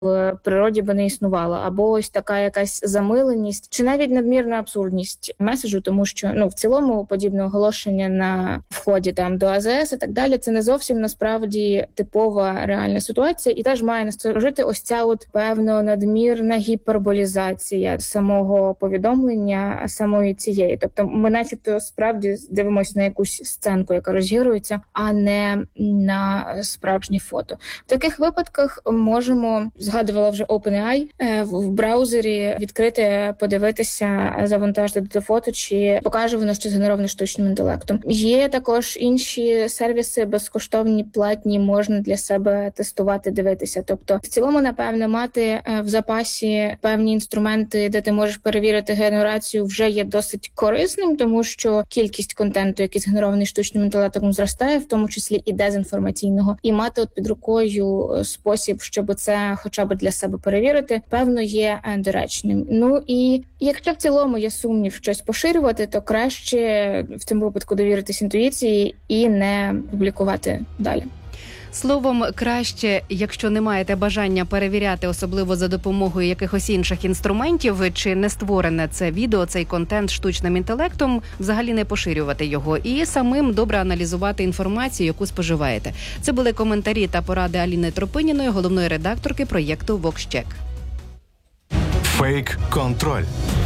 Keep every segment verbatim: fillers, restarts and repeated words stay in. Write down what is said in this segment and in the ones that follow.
в природі би не існувало, або ось така якась замиленість, чи навіть надмірна абсурдність меседжу, тому що ну в цілому подібне оголошення на вході там до А З С і так далі, це не зовсім насправді типова реальна ситуація, і теж має насторожити ось ця от певно надмірна гіперболізація самого повідомлення, самої цієї. Тобто ми начебто справді дивимося на якусь сценку, яка розігрується, а не на справжнє фото. В таких випадках можемо, згадувала вже OpenAI, в браузері відкрити, подивитися, завантажити до фото, чи покаже воно, що згенероване штучним інтелектом. Є також інші сервіси безкоштовні, платні, можна для себе тестувати, дивитися. Тобто в цілому, напевно, мати в запасі певні інструменти, де ти можеш перевірити генерацію, вже є досить корисним, тому що кількість контенту, який згенерований штучним інтелектом, зростає, в тому числі і дезінформаційного. І мати от під рукою спосіб, щоб це хоча б для себе перевірити, певно, є доречним. Ну і якщо в цілому є сумнів щось поширювати, то краще в цьому випадку довіритись інтуїції і не публікувати далі. Словом, краще, якщо не маєте бажання перевіряти, особливо за допомогою якихось інших інструментів, чи не створене це відео, цей контент штучним інтелектом, взагалі не поширювати його і самим добре аналізувати інформацію, яку споживаєте. Це були коментарі та поради Аліни Тропиніної, головної редакторки проєкту VoxCheck. Фейк-контроль.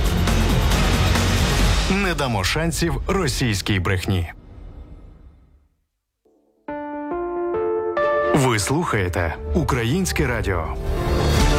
Не дамо шансів російській брехні. Ви слухаєте Українське радіо.